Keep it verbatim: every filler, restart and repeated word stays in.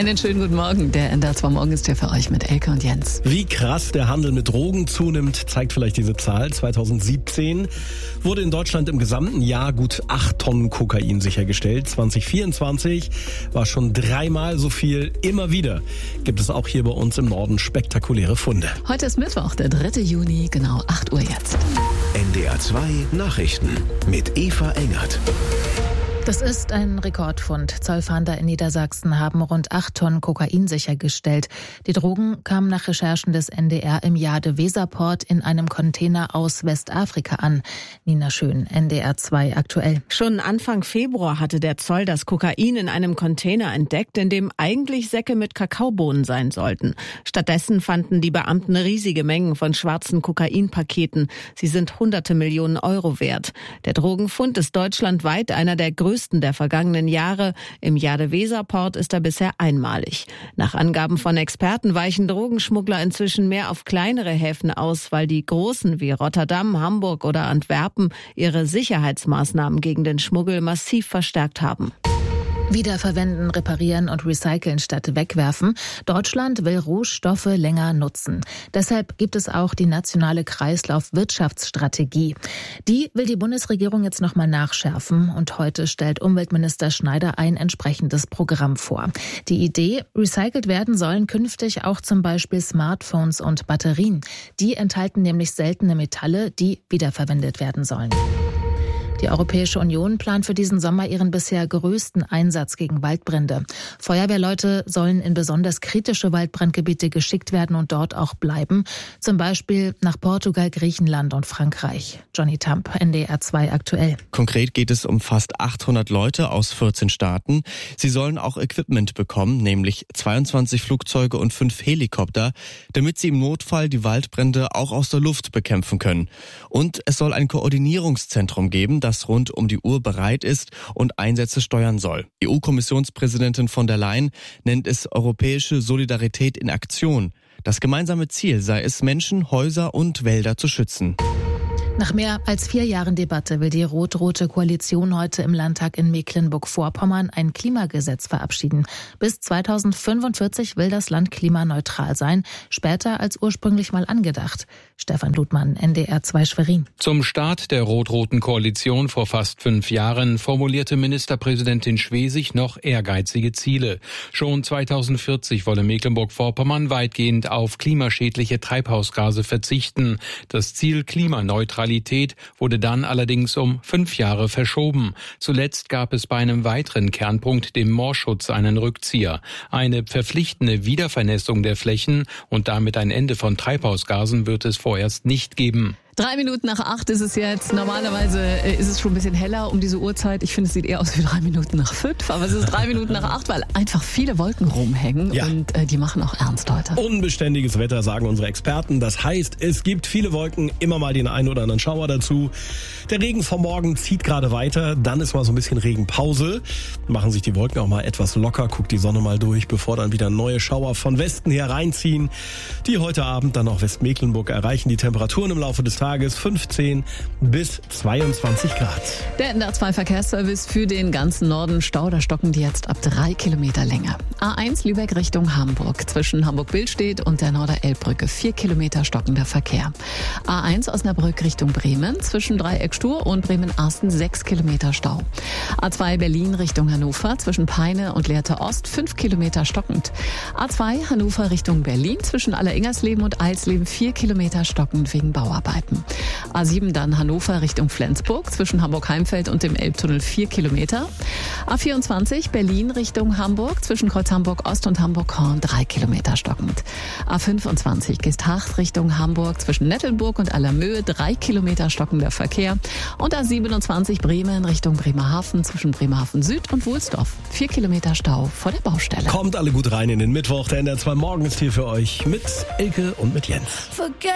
Einen schönen guten Morgen. Der N D R zwei Morgen ist hier für euch mit Elke und Jens. Wie krass der Handel mit Drogen zunimmt, zeigt vielleicht diese Zahl. zweitausendsiebzehn wurde in Deutschland im gesamten Jahr gut acht Tonnen Kokain sichergestellt. zwanzig vierundzwanzig war schon dreimal so viel. Immer wieder gibt es auch hier bei uns im Norden spektakuläre Funde. Heute ist Mittwoch, der dritte Juni, genau acht Uhr jetzt. N D R zwei Nachrichten mit Eva Engert. Das ist ein Rekordfund. Zollfahnder in Niedersachsen haben rund acht Tonnen Kokain sichergestellt. Die Drogen kamen nach Recherchen des N D R im Jade-Weserport in einem Container aus Westafrika an. Nina Schön, N D R zwei aktuell. Schon Anfang Februar hatte der Zoll das Kokain in einem Container entdeckt, in dem eigentlich Säcke mit Kakaobohnen sein sollten. Stattdessen fanden die Beamten riesige Mengen von schwarzen Kokainpaketen. Sie sind hunderte Millionen Euro wert. Der Drogenfund ist deutschlandweit einer der größten größten der vergangenen Jahre. Im Jade-Weserport ist er bisher einmalig. Nach Angaben von Experten weichen Drogenschmuggler inzwischen mehr auf kleinere Häfen aus, weil die großen wie Rotterdam, Hamburg oder Antwerpen ihre Sicherheitsmaßnahmen gegen den Schmuggel massiv verstärkt haben. Wiederverwenden, reparieren und recyceln statt wegwerfen. Deutschland will Rohstoffe länger nutzen. Deshalb gibt es auch die nationale Kreislaufwirtschaftsstrategie. Die will die Bundesregierung jetzt nochmal nachschärfen und heute stellt Umweltminister Schneider ein entsprechendes Programm vor. Die Idee, recycelt werden sollen künftig auch zum Beispiel Smartphones und Batterien. Die enthalten nämlich seltene Metalle, die wiederverwendet werden sollen. Die Europäische Union plant für diesen Sommer ihren bisher größten Einsatz gegen Waldbrände. Feuerwehrleute sollen in besonders kritische Waldbrandgebiete geschickt werden und dort auch bleiben. Zum Beispiel nach Portugal, Griechenland und Frankreich. Johnny Tamp, N D R zwei aktuell. Konkret geht es um fast achthundert Leute aus vierzehn Staaten. Sie sollen auch Equipment bekommen, nämlich zweiundzwanzig Flugzeuge und fünf Helikopter, damit sie im Notfall die Waldbrände auch aus der Luft bekämpfen können. Und es soll ein Koordinierungszentrum geben, das das rund um die Uhr bereit ist und Einsätze steuern soll. E U-Kommissionspräsidentin von der Leyen nennt es europäische Solidarität in Aktion. Das gemeinsame Ziel sei es, Menschen, Häuser und Wälder zu schützen. Nach mehr als vier Jahren Debatte will die rot-rote Koalition heute im Landtag in Mecklenburg-Vorpommern ein Klimagesetz verabschieden. Bis zweitausendfünfundvierzig will das Land klimaneutral sein, später als ursprünglich mal angedacht. Stefan Ludmann, N D R zwei Schwerin. Zum Start der rot-roten Koalition vor fast fünf Jahren formulierte Ministerpräsidentin Schwesig noch ehrgeizige Ziele. Schon zweitausendvierzig wolle Mecklenburg-Vorpommern weitgehend auf klimaschädliche Treibhausgase verzichten. Das Ziel Klimaneutralität wurde dann allerdings um fünf Jahre verschoben. Zuletzt gab es bei einem weiteren Kernpunkt, dem Moorschutz, einen Rückzieher. Eine verpflichtende Wiedervernässung der Flächen und damit ein Ende von Treibhausgasen wird es vorerst nicht geben. Drei Minuten nach acht ist es jetzt. Normalerweise ist es schon ein bisschen heller um diese Uhrzeit. Ich finde, es sieht eher aus wie drei Minuten nach fünf. Aber es ist drei Minuten nach acht, weil einfach viele Wolken rumhängen. Ja. Und äh, die machen auch ernst heute. Unbeständiges Wetter, sagen unsere Experten. Das heißt, es gibt viele Wolken, immer mal den einen oder anderen Schauer dazu. Der Regen vom Morgen zieht gerade weiter. Dann ist mal so ein bisschen Regenpause. Machen sich die Wolken auch mal etwas locker. Guckt die Sonne mal durch, bevor dann wieder neue Schauer von Westen her reinziehen. Die heute Abend dann auch Westmecklenburg erreichen. Die Temperaturen im Laufe des Tages fünfzehn bis zweiundzwanzig Grad. Der N D R zwei Verkehrsservice für den ganzen Norden. Stau, da stocken die jetzt ab drei Kilometer Länge. A eins Lübeck Richtung Hamburg. Zwischen Hamburg-Billstedt und der Norder-Elbbrücke. Vier Kilometer stockender Verkehr. A eins Osnabrück Richtung Bremen. Zwischen Dreieck-Stur und Bremen-Arsten sechs Kilometer Stau. A zwei Berlin Richtung Hannover. Zwischen Peine und Lehrte Ost fünf Kilometer stockend. A zwei Hannover Richtung Berlin. Zwischen Alleringersleben und Eilsleben vier Kilometer stockend wegen Bauarbeiten. A sieben dann Hannover Richtung Flensburg, zwischen Hamburg-Heimfeld und dem Elbtunnel vier Kilometer. A vierundzwanzig Berlin Richtung Hamburg, zwischen Kreuz Hamburg-Ost und Hamburg-Horn drei Kilometer stockend. A fünfundzwanzig Geesthacht Richtung Hamburg, zwischen Nettelburg und Allermöhe drei Kilometer stockender Verkehr. Und A siebenundzwanzig Bremen Richtung Bremerhaven, zwischen Bremerhaven Süd und Wohlsdorf vier Kilometer Stau vor der Baustelle. Kommt alle gut rein in den Mittwoch. Der N D R zwei Morgen ist hier für euch mit Elke und mit Jens.